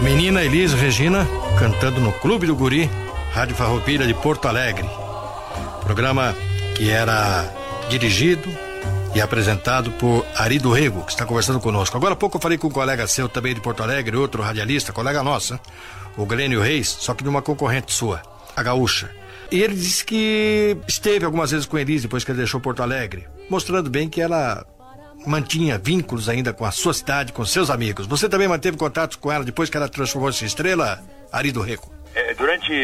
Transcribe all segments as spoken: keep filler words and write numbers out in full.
menina Elis Regina cantando no Clube do Guri, Rádio Farroupilha de Porto Alegre. Programa que era dirigido e apresentado por Ari do Rego, que está conversando conosco. Agora há pouco eu falei com um colega seu também de Porto Alegre, outro radialista, colega nosso, hein? O Glênio Reis, só que de uma concorrente sua, a Gaúcha. E ele disse que esteve algumas vezes com Elis depois que ele deixou Porto Alegre, mostrando bem que ela mantinha vínculos ainda com a sua cidade, com seus amigos. Você também manteve contato com ela depois que ela transformou-se em estrela, Ari do Rego? É, durante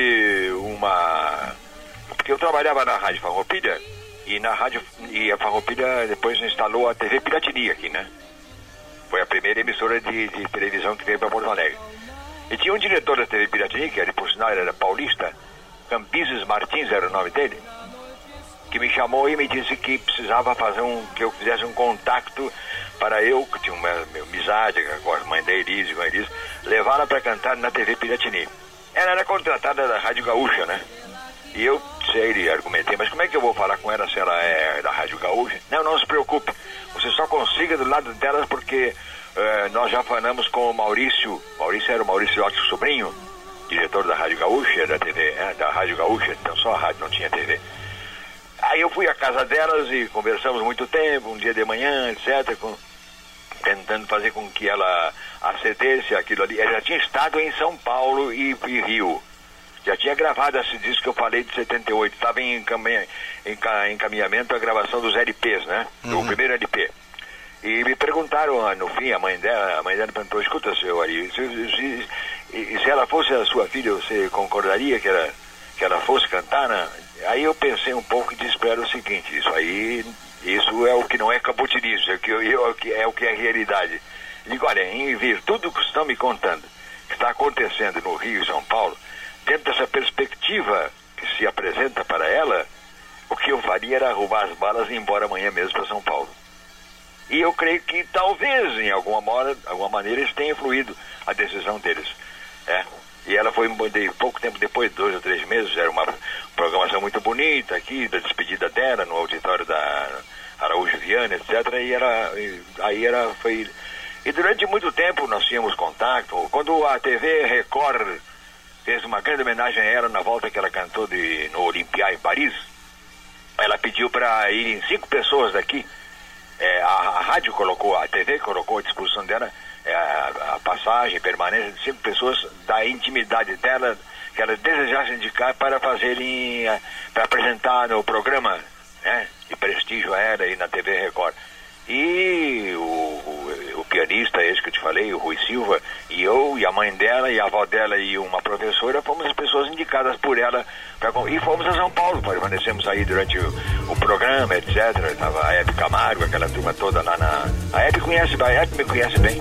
uma... Porque eu trabalhava na Rádio Farroupilha, e na rádio, e a Farroupilha depois instalou a T V Piratini aqui, né? Foi a primeira emissora de, de televisão que veio para Porto Alegre. E tinha um diretor da T V Piratini, que era, por sinal, era paulista, Campises Martins era o nome dele, que me chamou e me disse que precisava fazer um, que eu fizesse um contato para eu, que tinha uma, uma amizade com a mãe da Elis, com a Elis, levá-la para cantar na T V Piratini. Ela era contratada da Rádio Gaúcha, né? E eu sei, e argumentei, mas como é que eu vou falar com ela se ela é da Rádio Gaúcha? Não, não se preocupe, você só consiga do lado delas porque uh, nós já falamos com o Maurício, Maurício era o Maurício Otto Sobrinho, diretor da Rádio Gaúcha, da T V, é, da Rádio Gaúcha, então só a rádio, não tinha T V. Aí eu fui à casa delas e conversamos muito tempo, um dia de manhã, etcétera, com, tentando fazer com que ela acedesse aquilo ali. Ela já tinha estado em São Paulo e, e Rio. Já tinha gravado esse disco que eu falei de setenta e oito. Estava em, encaminha, em encaminhamento a gravação dos L Ps, né? Uhum. O primeiro L P. E me perguntaram, no fim, a mãe dela, a mãe dela perguntou, escuta, seu Ari, se, se, se ela fosse a sua filha, você concordaria que ela, que ela fosse cantar, né? Aí eu pensei um pouco e disse para ela o seguinte, isso aí, isso é o que não é cabotinice, é o que, eu, é o que é realidade. E digo, olha, em virtude do que estão me contando, que está acontecendo no Rio e São Paulo, dentro dessa perspectiva que se apresenta para ela, o que eu faria era arrumar as balas e ir embora amanhã mesmo para São Paulo. E eu creio que talvez, em alguma, hora, alguma maneira, isso tenha influído a decisão deles. É. E ela foi de pouco tempo depois, dois ou três meses, era uma programação muito bonita aqui, da despedida dela, no auditório da Araújo Viana, etcétera. E ela, aí ela foi... E durante muito tempo nós tínhamos contato. Quando a T V Record fez uma grande homenagem a ela na volta que ela cantou de, no Olympia em Paris, ela pediu para ir em cinco pessoas daqui. É, a, a rádio colocou, a T V colocou à disposição dela é, a, a passagem, permanência de cinco pessoas da intimidade dela, que ela desejasse indicar para fazerem, para apresentar no programa, né, de prestígio a ela e na T V Record. E o, o, o pianista, esse que eu te falei, o Rui Silva, e eu, e a mãe dela, e a avó dela e uma professora, fomos as pessoas indicadas por ela, pra, e fomos a São Paulo, permanecemos aí durante o, o programa, etcétera. Estava a Hebe Camargo, aquela turma toda lá na... A Hebe conhece, a Hebe me conhece bem.